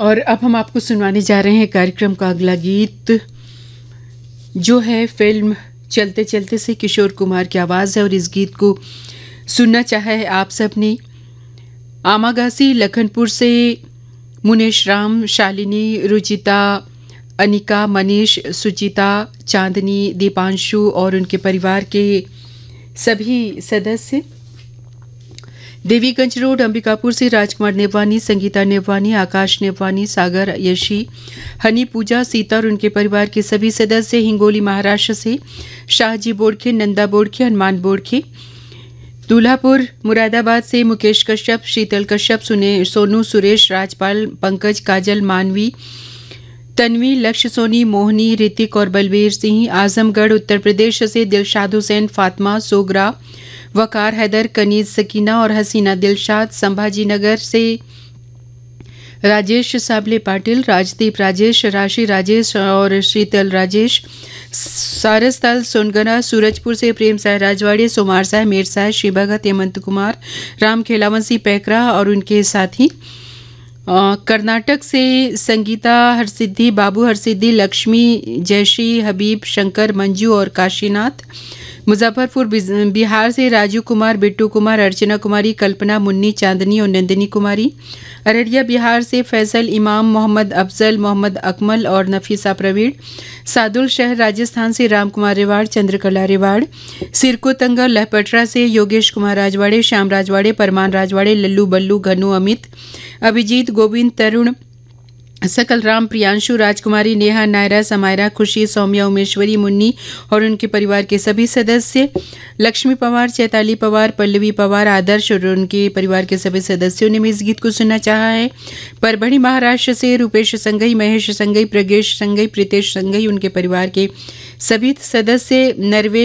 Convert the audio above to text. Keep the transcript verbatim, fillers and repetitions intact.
और अब हम आपको सुनवाने जा रहे हैं कार्यक्रम का अगला गीत, जो है फिल्म चलते चलते से किशोर कुमार की आवाज़ है। और इस गीत को सुनना चाहा है आप सब ने। आमागासी लखनपुर से मुनेश राम, शालिनी, रुचिता, अनिका, मनीष, सुचिता, चांदनी, दीपांशु और उनके परिवार के सभी सदस्य। देवीगंज रोड अंबिकापुर से राजकुमार नेवानी, संगीता नेवानी, आकाश नेवानी, सागर, यशी, हनी, पूजा, सीता और उनके परिवार के सभी सदस्य। हिंगोली महाराष्ट्र से शाहजी बोड़खे, नंदा बोड़खे, हनुमान बोड़खे। दूल्हापुर मुरादाबाद से मुकेश कश्यप, शीतल कश्यप, सोनू, सुरेश, राजपाल, पंकज, काजल, मानवी, तन्वी, लक्ष्य, सोनी, मोहनी, ऋतिक और बलबीर सिंह। आजमगढ़ उत्तर प्रदेश से दिलशाद हुसैन, फातिमा, सोगरा, वकार, हैदर, कनीज, सकीना और हसीना दिलशाद। संभाजी नगर से राजेश साबले पाटिल, राजदीप राजेश, राशि राजेश और शीतल राजेश। सारसताल सोनगना सूरजपुर से प्रेम साह राजवाड़े, सोमार साह, मीर साह, श्री भगत, हेमंत कुमार, राम खेलावंशी पैकरा और उनके साथी। कर्नाटक से संगीता हरसिद्धि, बाबू हरसिद्धि, लक्ष्मी, जयश्री, हबीब, शंकर, मंजू और काशीनाथ। मुजफ्फरपुर बिहार से राजू कुमार, बिट्टू कुमार, अर्चना कुमारी, कल्पना, मुन्नी, चांदनी और नंदिनी कुमारी। अररिया बिहार से फैसल, इमाम, मोहम्मद अफजल, मोहम्मद अकमल और नफीसा प्रवीण। सादुल शहर राजस्थान से राम कुमार रेवाड़, चंद्रकला रेवाड़। सिरकोतंगा लहपटरा से योगेश कुमार राजवाड़े, श्याम राजवाड़े, परमान राजवाड़े, लल्लू, बल्लू, घनु, अमित, अभिजीत, गोविंद, तरुण, सकल राम, प्रियांशु, राजकुमारी, नेहा, नायरा, समायरा, खुशी, सौम्या, उमेश्वरी, मुन्नी और उनके परिवार के सभी सदस्य। लक्ष्मी पवार, चैताली पवार, पल्लवी पवार, आदर्श और उनके परिवार के सभी सदस्यों ने इस गीत को सुनना चाहा है। परभणी महाराष्ट्र से रूपेश संगई, महेश संगई, प्रगेश संगई, प्रीतेश संगई, उनके परिवार के सभी सदस्य। नरवे